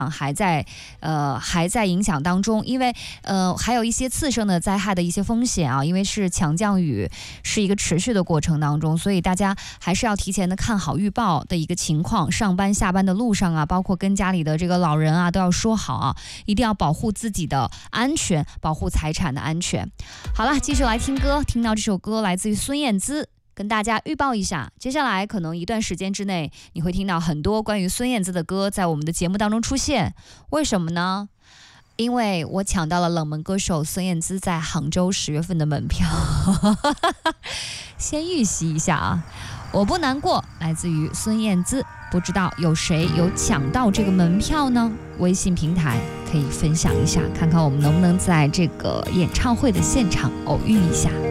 还在影响当中，因为还有一些次生的灾害的一些风险啊，因为是强降雨，是一个持续的过程当中，所以大家还是要提前的看好预报的一个情况，上班下班的路上啊，包括跟家里的这个老人啊，都要说好啊，一定要保护自己的安全，保护财产的安全。好了，继续来听歌，听到这首歌来自于孙燕姿。跟大家预报一下，接下来可能一段时间之内，你会听到很多关于孙燕姿的歌在我们的节目当中出现。为什么呢？因为我抢到了冷门歌手孙燕姿在杭州10月份的门票。先预习一下啊，我不难过，来自于孙燕姿。不知道有谁有抢到这个门票呢？微信平台可以分享一下，看看我们能不能在这个演唱会的现场偶遇一下。